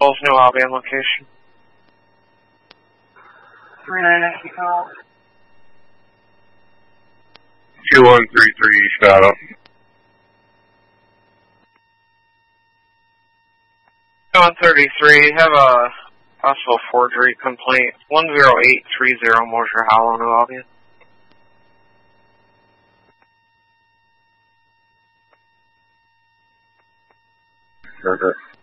both New Albion location. 39 call. 2133 Shadow. On 33, have a possible forgery complaint. 10830 Mosher Hollow, New Albion. Perfect.